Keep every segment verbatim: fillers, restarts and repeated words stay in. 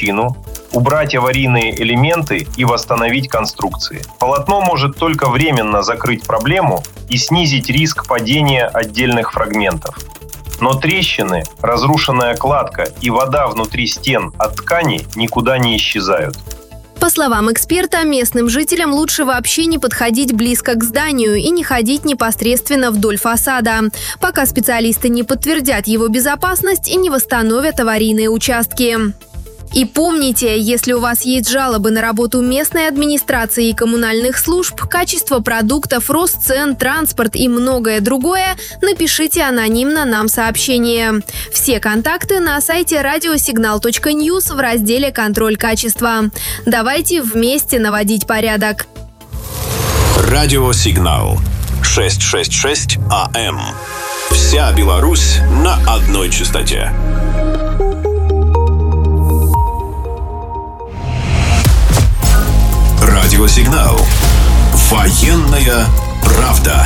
причину, убрать аварийные элементы и восстановить конструкции. Полотно может только временно закрыть проблему и снизить риск падения отдельных фрагментов. Но трещины, разрушенная кладка и вода внутри стен от ткани никуда не исчезают. По словам эксперта, местным жителям лучше вообще не подходить близко к зданию и не ходить непосредственно вдоль фасада, пока специалисты не подтвердят его безопасность и не восстановят аварийные участки. И помните, если у вас есть жалобы на работу местной администрации и коммунальных служб, качество продуктов, рост цен, транспорт и многое другое, напишите анонимно нам сообщение. Все контакты на сайте радиосигнал точка ньюс в разделе «Контроль качества». Давайте вместе наводить порядок. Радиосигнал шестьсот шестьдесят шесть АМ. Вся Беларусь на одной частоте. Радиосигнал. Военная правда.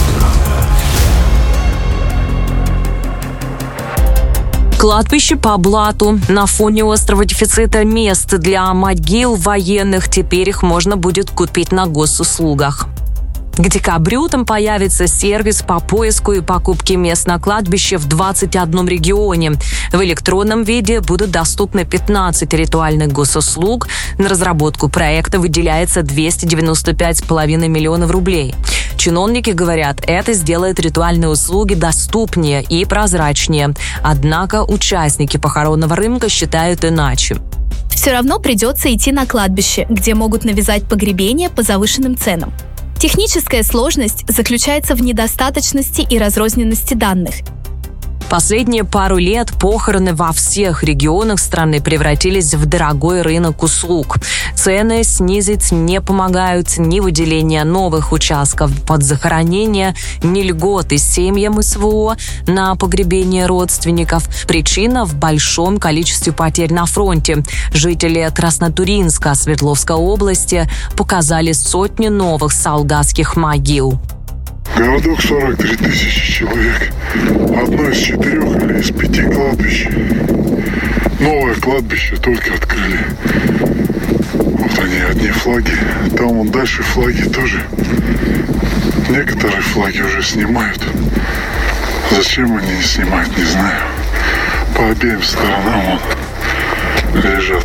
Кладбище по блату. На фоне острого дефицита мест для могил военных теперь их можно будет купить на госуслугах. К декабрю там появится сервис по поиску и покупке мест на кладбище в двадцати одном регионе. В электронном виде будут доступны пятнадцать ритуальных госуслуг. На разработку проекта выделяется двести девяносто пять целых пять десятых миллионов рублей. Чиновники говорят, это сделает ритуальные услуги доступнее и прозрачнее. Однако участники похоронного рынка считают иначе. Все равно придется идти на кладбище, где могут навязать погребение по завышенным ценам. Техническая сложность заключается в недостаточности и разрозненности данных. Последние пару лет похороны во всех регионах страны превратились в дорогой рынок услуг. Цены снизить не помогают ни выделение новых участков под захоронение, ни льготы семьям СВО на погребение родственников. Причина в большом количестве потерь на фронте. Жители Краснотуринска Свердловской области показали сотни новых солдатских могил. Городок сорок три тысячи человек. Одно из четырех или из пяти кладбищ. Новое кладбище только открыли. Вот они, одни флаги. Там вон дальше флаги тоже. Некоторые флаги уже снимают. Зачем они не снимают, не знаю. По обеим сторонам вон лежат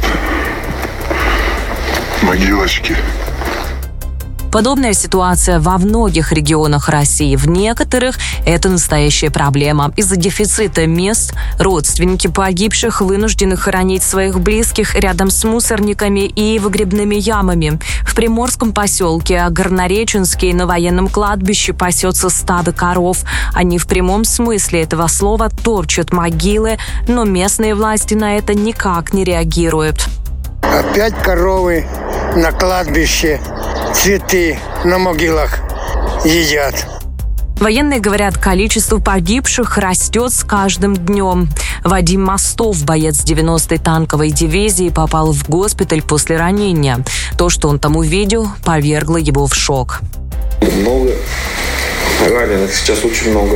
могилочки. Подобная ситуация во многих регионах России. В некоторых это настоящая проблема. Из-за дефицита мест родственники погибших вынуждены хоронить своих близких рядом с мусорниками и выгребными ямами. В приморском поселке Горнореченский на военном кладбище пасется стадо коров. Они в прямом смысле этого слова топчут могилы, но местные власти на это никак не реагируют. Опять коровы на кладбище. Цветы на могилах едят. Военные говорят, количество погибших растет с каждым днем. Вадим Мостов, боец девяностой танковой дивизии, попал в госпиталь после ранения. То, что он там увидел, повергло его в шок. Много раненых, сейчас очень много.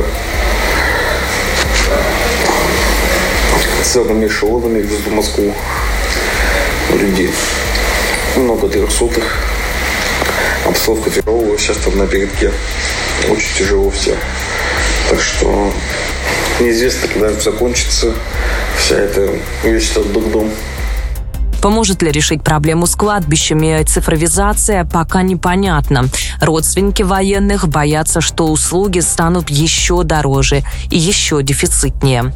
Целыми эшелонами везут в Москву людей. Много трехсотых. Обстановка тяжелая, сейчас там на передке. Очень тяжело все. Так что неизвестно, когда это закончится. Вся эта весь этот дурдом. Поможет ли решить проблему с кладбищами цифровизация, пока непонятно. Родственники военных боятся, что услуги станут еще дороже и еще дефицитнее.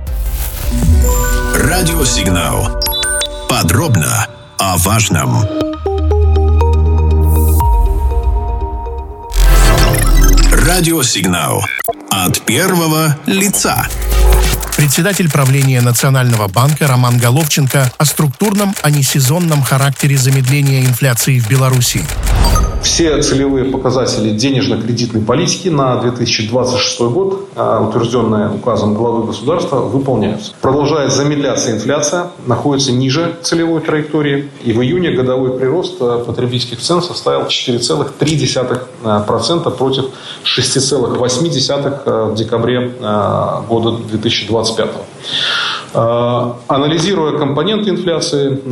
Радиосигнал. Подробно о важном. Радиосигнал. От первого лица. Председатель правления Национального банка Роман Головченко о структурном, а не сезонном характере замедления инфляции в Беларуси. Все целевые показатели денежно-кредитной политики на две тысячи двадцать шестой год, утвержденные указом главы государства, выполняются. Продолжает замедляться инфляция, находится ниже целевой траектории. И в июне годовой прирост потребительских цен составил четыре целых три десятых процента против шесть целых восемь десятых процента в декабре года две тысячи двадцать пятого. Анализируя компоненты инфляции,